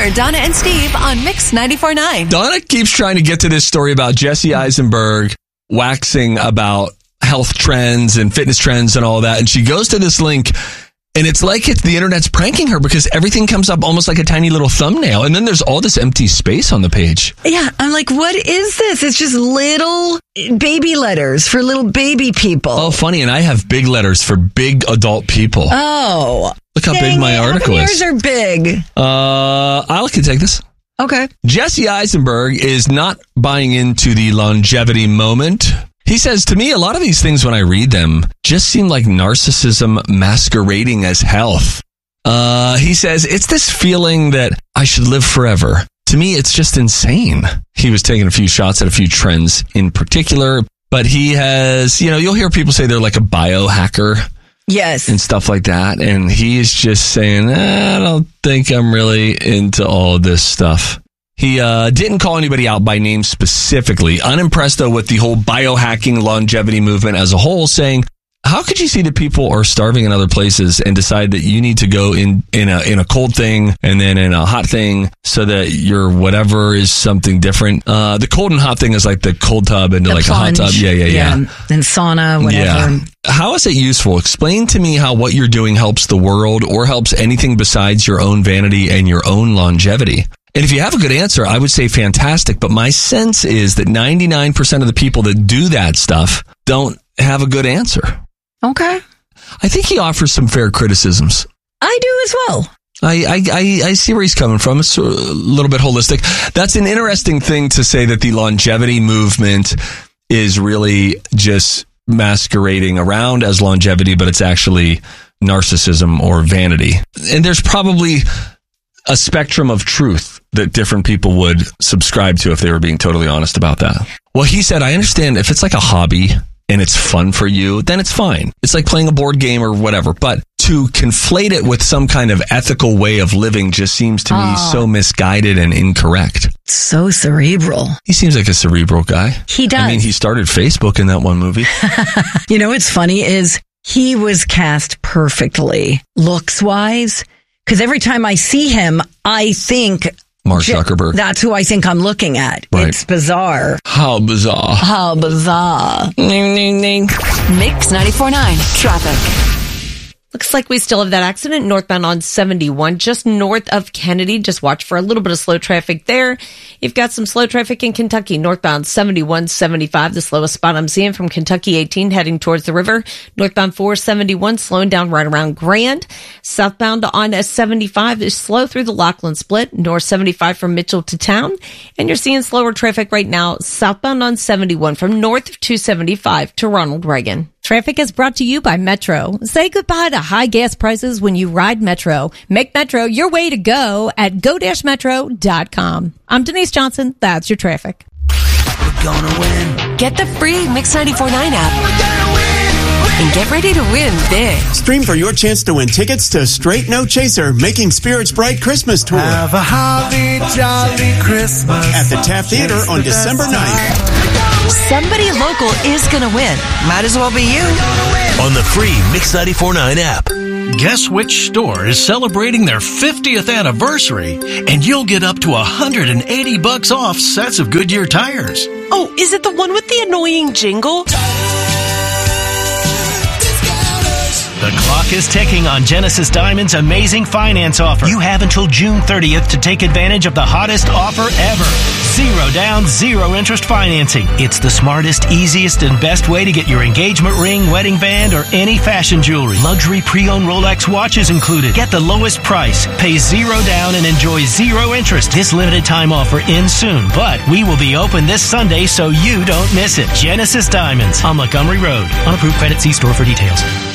more Donna and Steve on Mix 94.9. Donna keeps trying to get to this story about Jesse Eisenberg waxing about health trends and fitness trends and all that. And she goes to this link, and it's like the internet's pranking her because everything comes up almost like a tiny little thumbnail. And then there's all this empty space on the page. Yeah, I'm like, what is this? It's just little baby letters for little baby people. Oh, funny. And I have big letters for big adult people. Oh. Look how big my article is. Yours are big. I can take this. Okay. Jesse Eisenberg is not buying into the longevity moment. He says, to me, a lot of these things, when I read them, just seem like narcissism masquerading as health. He says, it's this feeling that I should live forever. To me, it's just insane. He was taking a few shots at a few trends in particular, but he has, you'll hear people say they're like a biohacker. Yes. And stuff like that. And he is just saying, I don't think I'm really into all this stuff. He didn't call anybody out by name specifically. Unimpressed, though, with the whole biohacking longevity movement as a whole, saying, how could you see that people are starving in other places and decide that you need to go in a cold thing and then in a hot thing so that your whatever is something different? The cold and hot thing is like the cold tub into like plunge. A hot tub. Yeah. And sauna, whatever. Yeah. How is it useful? Explain to me how what you're doing helps the world or helps anything besides your own vanity and your own longevity. And if you have a good answer, I would say fantastic. But my sense is that 99% of the people that do that stuff don't have a good answer. Okay. I think he offers some fair criticisms. I do as well. I see where he's coming from. It's a little bit holistic. That's an interesting thing to say, that the longevity movement is really just masquerading around as longevity, but it's actually narcissism or vanity. And there's probably a spectrum of truth that different people would subscribe to if they were being totally honest about that. Well, he said, I understand if it's like a hobby and it's fun for you, then it's fine. It's like playing a board game or whatever. But to conflate it with some kind of ethical way of living just seems to me so misguided and incorrect. So cerebral. He seems like a cerebral guy. He does. I mean, he started Facebook in that one movie. What's funny is he was cast perfectly looks-wise. Because every time I see him, I think Mark Zuckerberg. That's who I think I'm looking at. Right. It's bizarre. How bizarre. How bizarre. Mix 94.9 traffic. Looks like we still have that accident northbound on 71, just north of Kennedy. Just watch for a little bit of slow traffic there. You've got some slow traffic in Kentucky, northbound 71, 75, the slowest spot I'm seeing from Kentucky 18 heading towards the river. Northbound 471 slowing down right around Grand. Southbound on 75 is slow through the Laughlin split, north 75 from Mitchell to town. And you're seeing slower traffic right now, southbound on 71 from north of 275 to Ronald Reagan. Traffic is brought to you by Metro. Say goodbye to high gas prices when you ride Metro. Make Metro your way to go at go-metro.com. I'm Denise Johnson. That's your traffic. We're gonna win. Get the free Mix 94.9 app. And get ready to win big. Stream for your chance to win tickets to Straight No Chaser Making Spirits Bright Christmas Tour. Have a holly jolly Christmas. At the Taft Theater on December 9th. Somebody local is going to win. Might as well be you. On the free Mix 94.9 app. Guess which store is celebrating their 50th anniversary, and you'll get up to $180 off sets of Goodyear tires. Oh, is it the one with the annoying jingle? The clock is ticking on Genesis Diamond's amazing finance offer. You have until June 30th to take advantage of the hottest offer ever. 0 down, 0 interest financing. It's the smartest, easiest, and best way to get your engagement ring, wedding band, or any fashion jewelry. Luxury pre-owned Rolex watches included. Get the lowest price, pay 0 down, and enjoy 0 interest. This limited time offer ends soon, but we will be open this Sunday so you don't miss it. Genesis Diamonds on Montgomery Road. On approved credit, see store for details.